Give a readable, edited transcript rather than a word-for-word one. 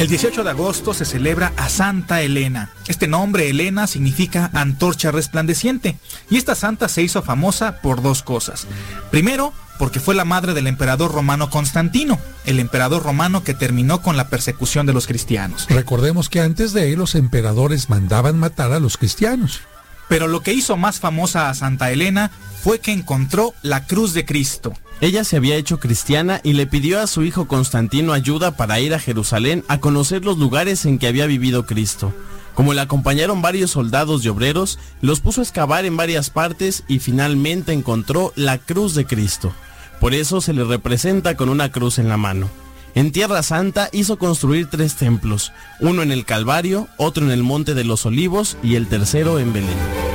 El 18 de agosto se celebra a Santa Elena. Este nombre, Elena, significa antorcha resplandeciente. Y esta santa se hizo famosa por dos cosas. Primero, porque fue la madre del emperador romano Constantino, el emperador romano que terminó con la persecución de los cristianos. Recordemos que antes de él los emperadores mandaban matar a los cristianos. Pero lo que hizo más famosa a Santa Elena fue que encontró la cruz de Cristo. Ella se había hecho cristiana y le pidió a su hijo Constantino ayuda para ir a Jerusalén a conocer los lugares en que había vivido Cristo. Como le acompañaron varios soldados y obreros, los puso a excavar en varias partes y finalmente encontró la cruz de Cristo. Por eso se le representa con una cruz en la mano. En Tierra Santa hizo construir 3 templos, uno en el Calvario, otro en el Monte de los Olivos y el tercero en Belén.